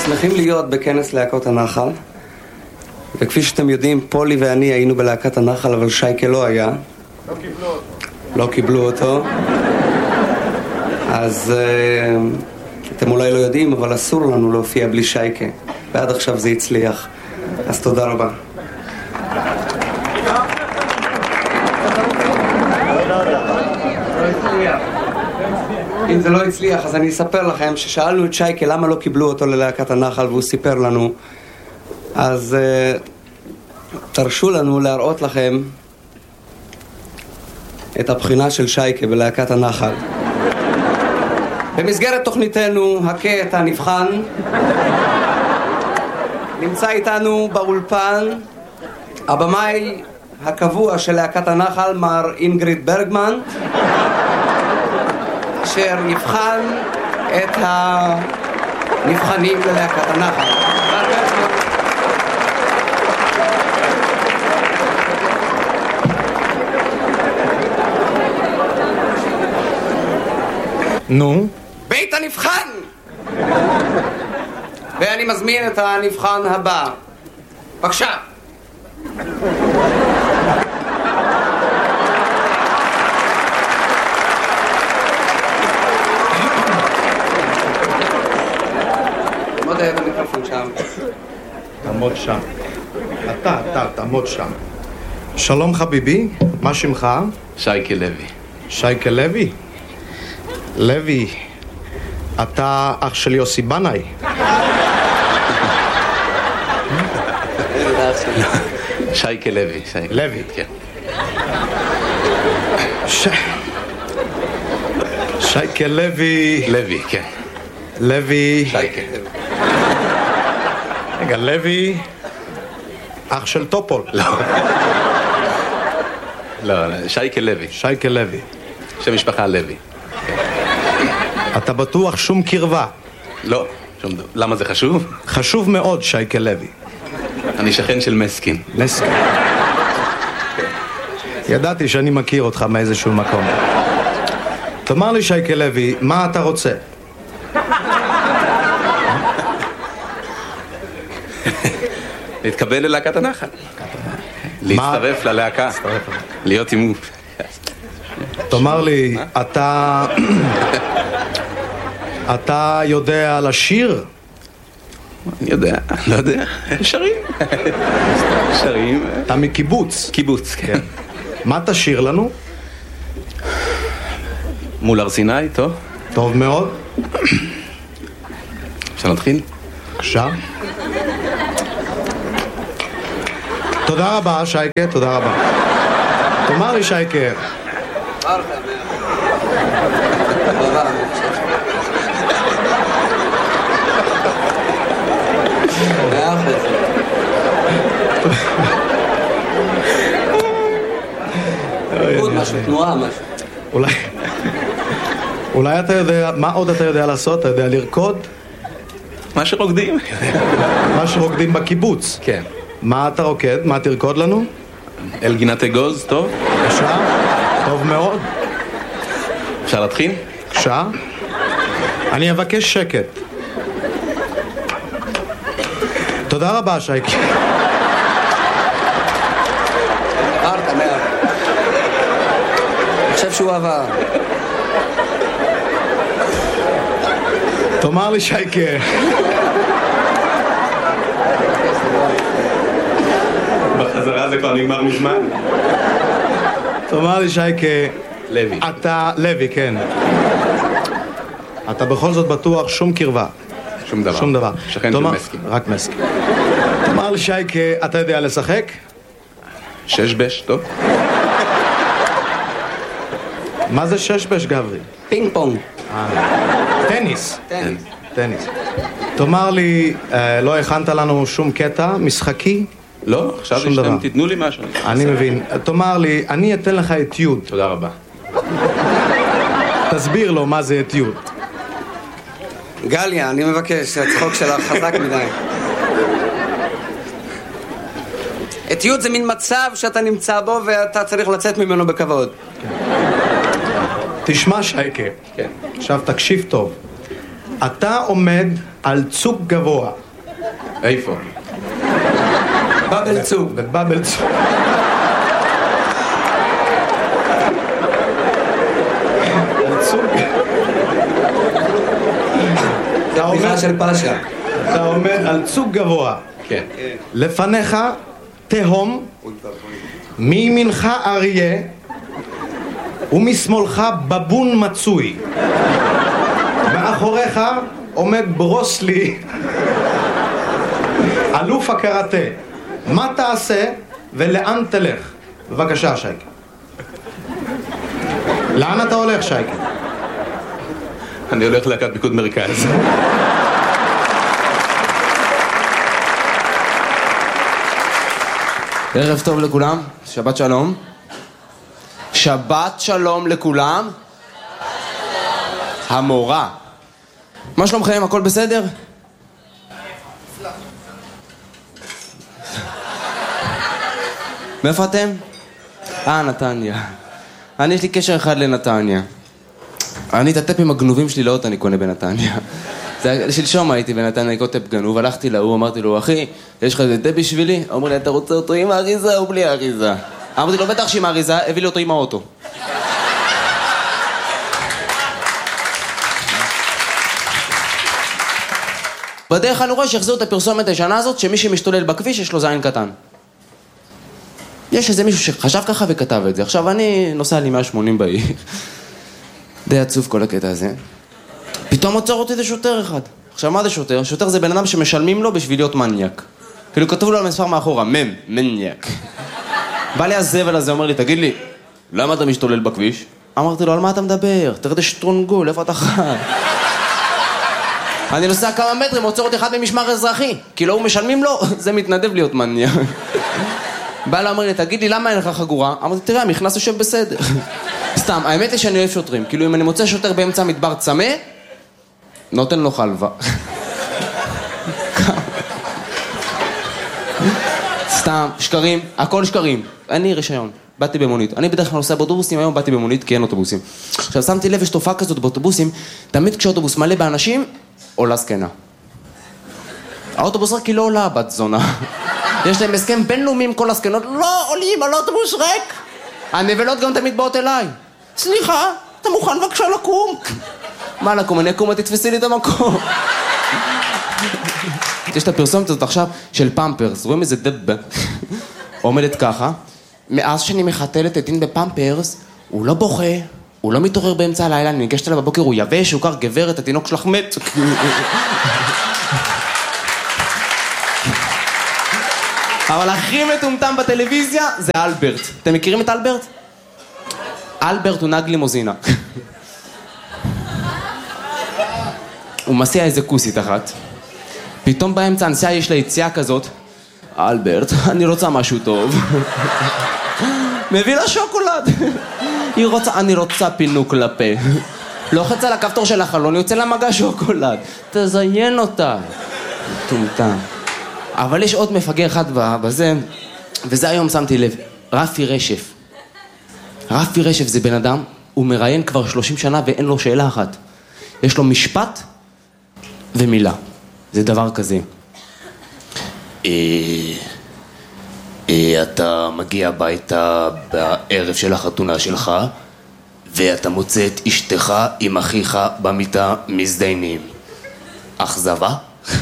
שמחים להיות בכנס להקות הנחל, וכפי שאתם יודעים, פולי ואני היינו בלהקת הנחל, אבל שייקה לא היה. לא קיבלו אותו. אז אתם אולי לא יודעים, אבל אסור לנו להופיע בלי שייקה, ועד עכשיו זה הצליח. אז תודה רבה. אם זה לא הצליח, אז אני אספר לכם ששאלנו את שייקה למה לא קיבלו אותו ללהקת הנחל, והוא סיפר לנו. אז תרשו לנו להראות לכם את הבחינה של שייקה בלהקת הנחל. במסגרת תוכניתנו, הכה את הנבחן, נמצא איתנו באולפן הבמאי הקבוע של להקת הנחל, מר אינגריד ברגמן, אשר יבחן את הנבחנים ללהקת הנחל. נו? בית הנבחן! ואני מזמין את הנבחן הבא. בבקשה. עמוד את המיקרופון שם. תעמוד שם. אתה, תעמוד שם. שלום חביבי, מה שמך? שייקה לוי. שייקה לוי? לוי, אתה אח של יוסי בנאי. שייקה לוי. לוי? כן. שייקה לוי. לוי, כן. לוי. שייקה. רגע, לוי, אח של טופול. לא, שייקה לוי. שייקה לוי. שם משפחה לוי. אתה בטוח שום קרבה? לא, שום דבר. למה זה חשוב? חשוב מאוד, שייקה לוי. אני שכן של מסקין. מסקין. ידעתי שאני מכיר אותך מאיזשהו מקום. תאמר לי, שייקה לוי, מה אתה רוצה? להתקבל ללהקת הנחל. להצטרף ללהקה. להיות עם... תאמר לי, אתה יודע לשיר? אני יודע, לא יודע. שרים. שרים. אתה מקיבוץ. קיבוץ, כן. מה תשיר לנו? מול הר סיני, טוב. טוב מאוד. אפשר להתחיל? בבקשה. תודה רבה, שייקה, תודה רבה. תאמר לי, שייקה. משהו, תנועה, משהו. אולי אתה יודע, מה עוד אתה יודע לעשות? אתה יודע לרקוד? מה שרוקדים. מה שרוקדים בקיבוץ. כן. מה אתה רוקד? מה תרקוד לנו? אל גינת אגוז, טוב. בבקשה. טוב מאוד. אפשר להתחיל? בבקשה. אני אבקש שקט. תודה רבה, שייקה. עברת, מאיר. אני חושב שהוא עבר. תאמר לי, שייקה. בחזרה זה כבר נגמר מזמן. תאמר לי, שייקה. לוי. אתה, לוי, כן. אתה בכל זאת בטוח שום קרבה. שום דבר. שום דבר. שכן של מסקין. רק מסקין. תאמר לי, שייקה, אתה יודע לשחק? שש-בש, טוב. מה זה שש-בש, גברי? פינג פונג. טניס. טניס. תאמר לי, לא הכנת לנו שום קטע משחקי? לא, עכשיו שאתם תיתנו לי משהו. אני מבין. תאמר לי, אני אתן לך אתיוד. תודה רבה. תסביר לו מה זה אתיוד. גליה, אני מבקש, הצחוק שלך חזק מדי. אתיוד זה מין מצב שאתה נמצא בו ואתה צריך לצאת ממנו בכבוד. תשמע, שייקה. כן. עכשיו תקשיב טוב. אתה עומד על צוק גבוה. איפה? בבל צוק. בבל צוק. זה הבדיחה של פאשה. אתה עומד על צוק גבוה. כן. לפניך תהום, מימינך אריה ומשמאלך בבון מצוי. מאחוריך עומד ברוסלי, אלוף הקראטה. מה תעשה ולאן תלך? בבקשה, שייקה. לאן אתה הולך, שייקה? אני הולך להקת פיקוד מרכז. ערב טוב לכולם, שבת שלום. שבת שלום לכולם. המורה. מה שלומכם? הכל בסדר? מאיפה אתם? נתניה. יש לי קשר אחד לנתניה. אני את הטפים הגנובים שלי לאוטו אני קונה בנתניה. שלשום הייתי בנתניה, אני טפ גנוב, הלכתי להוא, אמרתי לו, אחי, יש לך איזה טפ בשבילי? אמר לי, אתה רוצה אותו עם האריזה או בלי האריזה? אמרתי לו, בטח שעם האריזה, הביא לי אותו עם האוטו. בדרך אני רואה שיחזירו את הפרסומת הישנה הזאת, שמי שמשתולל בכביש יש לו זין קטן. יש איזה מישהו שחשב ככה וכתב את זה. עכשיו אני נוסע לי 180 בעיר. די עצוב כל הקטע הזה. פתאום עוצר אותי זה שוטר אחד. עכשיו מה זה שוטר? שוטר זה בן אדם שמשלמים לו בשביל להיות מניאק. כאילו כתוב לו על המספר מאחורה, מניאק. בא לי הזבל הזה, אומר לי, תגיד לי, למה אתה משתולל בכביש? אמרתי לו, על מה אתה מדבר? תרד שטרונגול, איפה אתה חי? אני נוסע כמה מטרים, עוצר אותי אחד ממשמר אזרחי. כי לא הוא משלמים לו, זה מתנדב להיות מניאק. בא לה, אומר לי, תגיד לי, למה אין לך חגורה? אמרתי, תראה, המכנס יושב בסדר. סתם, האמת היא שאני אוהב שוטרים. כאילו, אם אני מוצא שוטר באמצע מדבר צמא, נותן לו חלבה. סתם, שקרים, הכל שקרים. אני רישיון, באתי במונית. אני בדרך כלל נוסע באוטובוסים, היום באתי במונית כי אין אוטובוסים. עכשיו, שמתי לב, יש תופעה כזאת באוטובוסים, תמיד כשאוטובוס מלא באנשים, עולה זקנה. האוטובוס רק כי לא עולה בת זונה. יש להם הסכם בינלאומי עם כל הזקנות, לא עולים על אוטובוס ריק. הנבלות גם תמיד באות אליי. סליחה, אתה מוכן בבקשה לקום? מה לקום? אני אקום, תתפסי לי את המקום. יש את הפרסומת הזאת עכשיו של פמפרס, רואים איזה דבה? עומדת ככה, מאז שאני מחתלת את דין בפמפרס, הוא לא בוכה, הוא לא מתעורר באמצע הלילה, אני ניגשת אליו בבוקר, הוא יבש, הוא קר גברת, התינוק שלך מת. אבל הכי מטומטם בטלוויזיה זה אלברט. אתם מכירים את אלברט? אלברט הוא נהג לימוזינה. הוא מסיע איזה כוסית אחת. פתאום באמצע הנסיעה יש לה יציאה כזאת. אלברט, אני רוצה משהו טוב. מביא לה שוקולד. היא רוצה, אני רוצה פינוק לפה. לוחץ על הכפתור של החלון, יוצא לה מגע שוקולד. תזיין אותה. טומטם. אבל יש עוד מפגר אחד בזה, וזה היום שמתי לב, רפי רשף. רפי רשף זה בן אדם, הוא מראיין כבר 30 שנה ואין לו שאלה אחת. יש לו משפט ומילה. זה דבר כזה. אתה מגיע הביתה בערב של החתונה שלך, ואתה מוצא את אשתך עם אחיך במיטה מזדיינים. אכזבה?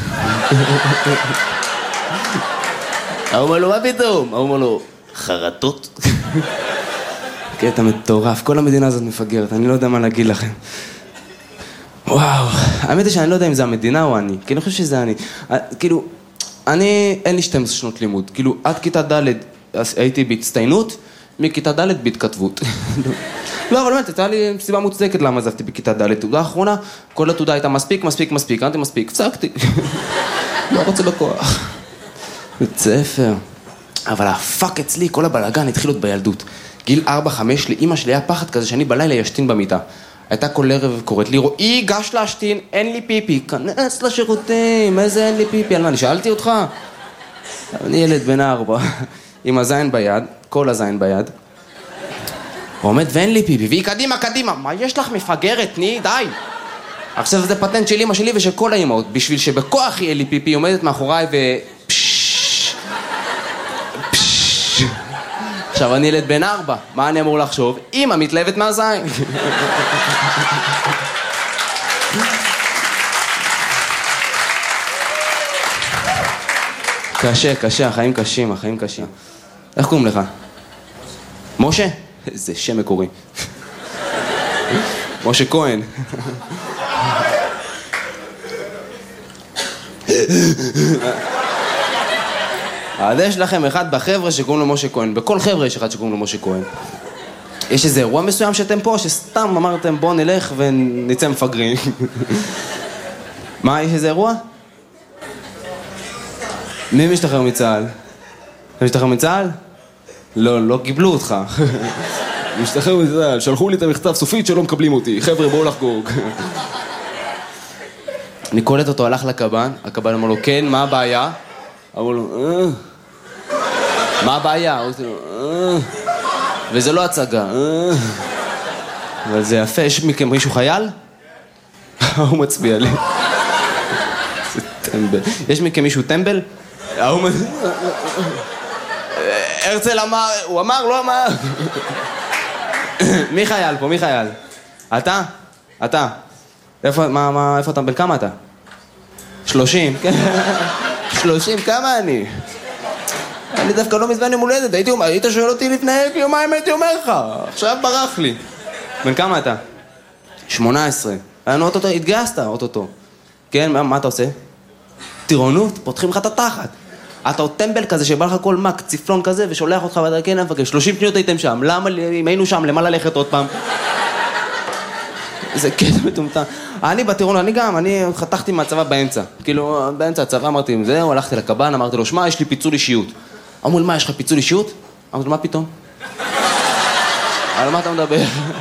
הוא אומר לו, מה פתאום? הוא אומר לו, חרטות? קטע מטורף, כל המדינה הזאת מפגרת, אני לא יודע מה להגיד לכם. וואו, האמת היא שאני לא יודע אם זה המדינה או אני, כי אני חושב שזה אני. כאילו, אין לי 12 שנות לימוד, כאילו, עד כיתה ד' הייתי בהצטיינות, מכיתה ד' בהתכתבות. לא, אבל באמת, הייתה לי סיבה מוצדקת למה עזבתי בכיתה ד'. תעודה האחרונה, כל התעודה הייתה מספיק, אמרתי מספיק, פסקתי. לא רוצה בכוח. בית ספר. אבל הפאק אצלי, כל הבלגן התחיל עוד בילדות. גיל 4-5, לאמא שלי היה פחד כזה שאני בלילה ישתין במיטה. הייתה כל ערב קוראת לי, רועי, גש להשתין, אין לי פיפי. כנס לשירותים, איזה אין לי פיפי? על מה, אני שאלתי אותך? אני ילד בן 4, עם הזין ביד, כל הזין ביד. הוא עומד ואין לי פיפי, והיא קדימה, מה יש לך מפגרת? די. עכשיו זה פטנט של אמא שלי ושל כל האמאות. בשביל שבכוח יהיה לי פיפי, עומדת מאחוריי עכשיו אני ילד בן 4, מה אני אמור לחשוב? אמא מתלהבת מהזין. קשה, החיים קשים. איך קוראים לך? משה? איזה שם מקורי. משה כהן. אז יש לכם אחד בחבר'ה שקוראים לו משה כהן. בכל חבר'ה יש אחד שקוראים לו משה כהן. יש איזה אירוע מסוים שאתם פה, שסתם אמרתם בוא נלך ונצא מפגרים. מה, יש איזה אירוע? מי משתחרר מצה"ל? אתה משתחרר מצה"ל? לא קיבלו אותך. משתחרר מצה"ל, שלחו לי את המכתב סופית שלא מקבלים אותי. חבר'ה, בואו לחגוג. אני קולט אותו, הלך לקב"ן, הקב"ן אמר לו, כן, מה הבעיה? אמרו לו, מה הבעיה? וזה לא הצגה. אבל זה יפה, יש מכם מישהו חייל? הוא מצביע לי. זה טמבל. יש מכם מישהו טמבל? הרצל אמר, הוא אמר, לא אמר. מי חייל פה? מי חייל? אתה? אתה. איפה אתה? בן כמה אתה? 30. 30, כמה אני? אני דווקא לא מזמן יום הולדת, היית שואל אותי לפני יומיים הייתי אומר לך, עכשיו ברח לי. בן כמה אתה? 18. אוטוטו, התגייסת, אוטוטו. כן, מה אתה עושה? טירונות, פותחים לך את התחת. אתה עוד טמבל כזה שבא לך כל מק, ציפלון כזה, ושולח אותך ואתה כן, אני 30 שניות הייתם שם, למה, אם היינו שם, למה ללכת עוד פעם? זה קטע מטומטם. אני בטירון, אני חתכתי מהצבא באמצע. כאילו, באמצע הצבא אמרתי, זהו, הלכתי לקב"ן, אמרתי לו, שמע, יש לי פיצול אישיות. אמרו לי, מה, יש לך פיצול אישיות? אמרתי לו, מה פתאום? על מה אתה מדבר?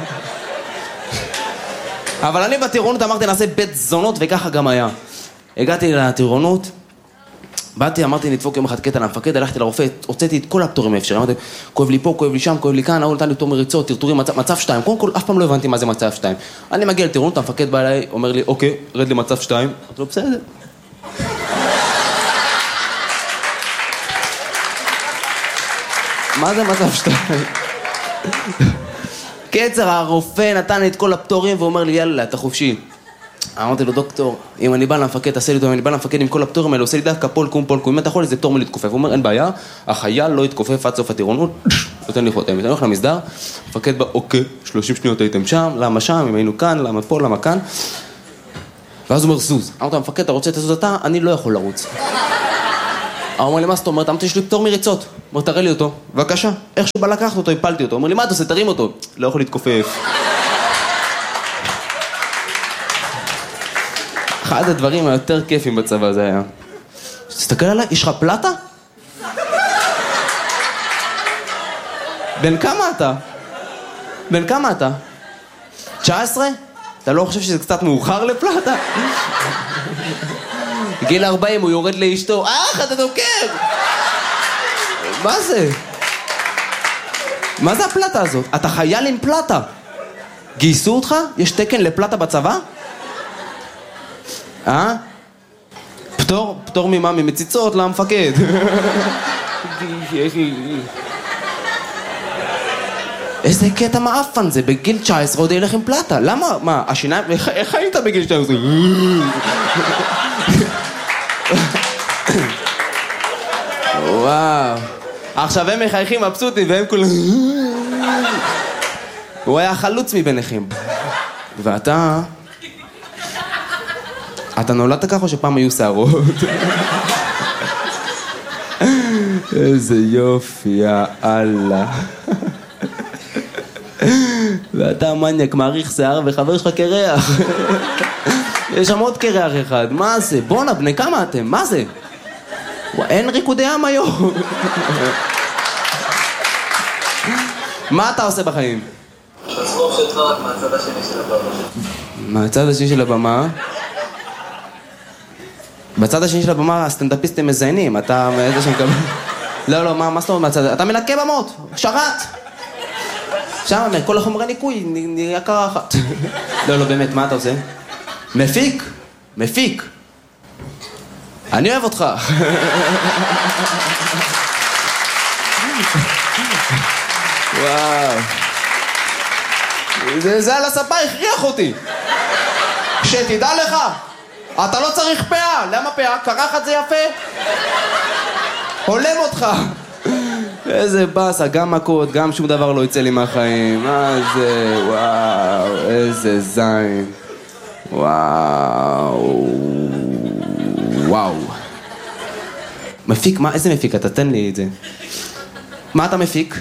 אבל אני בטירונות אמרתי, נעשה בית זונות, וככה גם היה. הגעתי לטירונות, באתי, אמרתי, נדפוק יום אחד קטע למפקד, הלכתי לרופא, הוצאתי את כל הפטורים האפשריים. אמרתי, כואב לי פה, כואב לי שם, כואב לי כאן, הוא נתן לי פטור מריצות, טרטורים, מצב 2. קודם כל, אף פעם לא הבנתי מה זה מצב 2. אני מגיע לטירונות, המפקד בא אליי, אומר לי, אוקיי, רד למצב 2. אמרתי לו, בסדר. מה זה מצב 2? קצר, הרופא נתן לי את כל הפטורים, ואומר לי, יאללה, אתה חופשי. אמרתי לו, דוקטור, אם אני בא למפקד, תעשה לי אותו, אם אני בא למפקד עם כל הפטורים האלה, עושה לי דווקא פולקום, אם אתה יכול, זה פטור מלהתכופף. הוא אומר, אין בעיה, החייל לא יתכופף עד סוף הטירונות, נותן לי חותם. אני הולך למסדר, המפקד בא, אוקיי, 30 שניות הייתם שם, למה שם, אם היינו כאן, למה פה, למה כאן. ואז הוא אומר, זוז. אמרתי, המפקד, אתה רוצה לזוז אתה? אני לא יכול לרוץ. הוא אומר לי, מה זאת אומרת? אמרתי, יש לי פטור מריצות. אומר, תראה לי אותו. בבקשה. איך שבא לקחת אותו, הפלתי אותו. אומר לי, מה אתה עושה? תרים אותו. לא יכול להתכופף. אחד הדברים היותר כיפים בצבא זה היה. תסתכל עליי, יש לך פלטה? בן כמה אתה? בן כמה אתה? 19? אתה לא חושב שזה קצת מאוחר לפלטה? גיל 40 הוא יורד לאשתו, אתה דוקר! מה זה? מה זה הפלטה הזאת? אתה חייל עם פלטה. גייסו אותך? יש תקן לפלטה בצבא? פטור ממה? ממציצות למפקד. איזה קטע מאפן זה, בגיל 19 עוד ילך עם פלטה. למה? מה, השיניים? איך היית בגיל 19? וואו. עכשיו הם מחייכים מבסוטים והם כולם... הוא היה חלוץ מביניכם. ואתה... אתה נולדת ככה או שפעם היו שערות? איזה יופי, יאללה. ואתה מניאק, מעריך שיער וחבר שלך קרח. יש שם עוד קרח אחד, מה זה? בונה, בני כמה אתם? מה זה? אין ריקודי עם היום. מה אתה עושה בחיים? הסרוף שלך רק מהצד השני של הבמה. מהצד השני של הבמה? בצד השני של הבמה הסטנדאפיסטים מזיינים, אתה מאיזה שם קבל... לא, מה זאת אומרת מהצד? אתה מנקה במות, שרת! שם, כל החומרי ניקוי נהיה קרחת. לא, באמת, מה אתה עושה? מפיק. אני אוהב אותך. וואו. זה על הספה הכריח אותי. שתדע לך, אתה לא צריך פאה. למה פאה? קרחת זה יפה. הולם אותך. איזה בסה, גם מכות, גם שום דבר לא יצא לי מהחיים. מה זה, וואו, איזה זין. וואו. מפיק, מה, איזה מפיק? אתה תן לי את זה. מה אתה מפיק?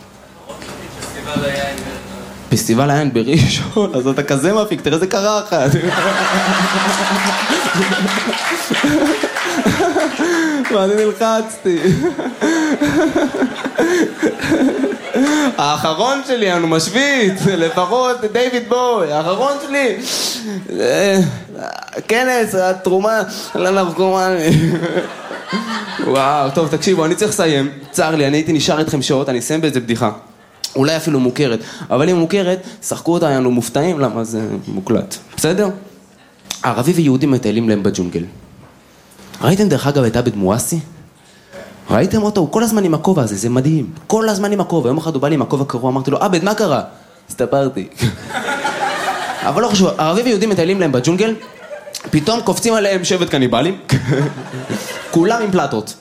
פסטיבל היין בראשון, אז אתה כזה מפיק, תראה איזה קרחת. מה, אני נלחצתי. האחרון שלי, אנו משוויץ, לפחות דיוויד בוי, האחרון שלי. כנס, התרומה לנרקומני. וואו, טוב, תקשיבו, אני צריך לסיים. צער לי, אני הייתי נשאר איתכם שעות, אני אסיים באיזה בדיחה. אולי אפילו מוכרת, אבל אם מוכרת, שחקו אותה, היינו מופתעים, למה זה מוקלט. בסדר? ערבי ויהודים מטיילים להם בג'ונגל. ראיתם דרך אגב את עבד מואסי? ראיתם אותו? הוא כל הזמן עם הכובע הזה, זה מדהים. כל הזמן עם הכובע. יום אחד הוא בא לי עם הכובע קרוע, אמרתי לו, עבד, מה קרה? הסתפרתי. אבל לא חשוב, ערבי ויהודים מטיילים להם בג'ונגל, פתאום קופצים עליהם שבט קניבלים, כולם עם פלטות.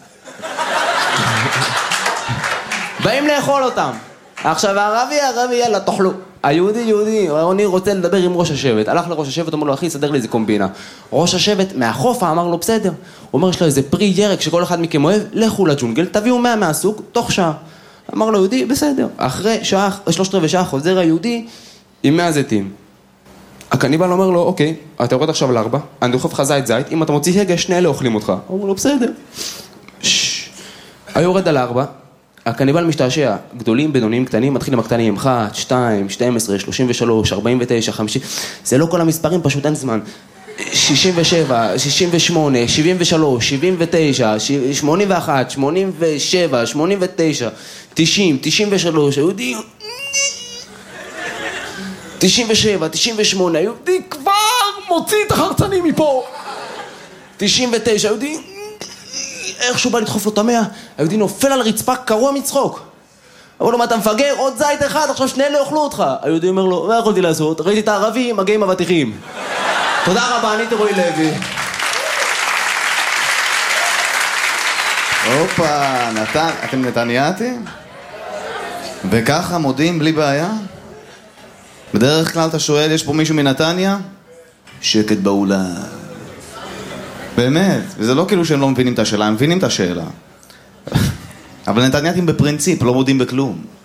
באים לאכול אותם. עכשיו הערבי, יאללה, תאכלו. היהודי, אני רוצה לדבר עם ראש השבט. הלך לראש השבט, אמר לו, אחי, סדר לי איזה קומבינה. ראש השבט מהחופה אמר לו, בסדר. הוא אומר, יש לו איזה פרי ירק שכל אחד מכם אוהב, לכו לג'ונגל, תביאו 100 מהסוג, תוך שעה. אמר לו, יהודי, בסדר. אחרי שעה, 3/4 שעה, חוזר היהודי עם 100 זיתים. הקניבל אומר לו, אוקיי, אתה יורד עכשיו ל4, אני דוחף לך זית, אם אתה מוציא הגה, שני אלה אוכלים אותך. הוא אומר לו, בסדר. היורד על 4, הקניבל משתעשע, גדולים, בינוניים, קטנים, מתחיל עם הקטנים, 1, 2, 12, 33, 49, 50, זה לא כל המספרים, פשוט אין זמן. 67, 68, 73, 79, 81, 87, 89, 90, 93, היהודי... 97, 98, היהודי כבר מוציא את החרצנים מפה. 99, היהודי... איכשהו בא לדחוף לו את 100, היהודי נופל על הרצפה קרוע מצחוק. אמרו לו, מה אתה מפגר? עוד זית אחד, עכשיו שני אלה אוכלו אותך. היהודי אומר לו, מה יכולתי לעשות? ראיתי את הערבים, מגיע עם אבטיחים. תודה רבה, אני רועי לוי. הופה, אתם נתניאתים? וככה מודים בלי בעיה? בדרך כלל אתה שואל, יש פה מישהו מנתניה? שקט באולם. באמת, וזה לא כאילו שהם לא מבינים את השאלה, הם מבינים את השאלה. אבל נתניאתים בפרינציפ לא מודים בכלום.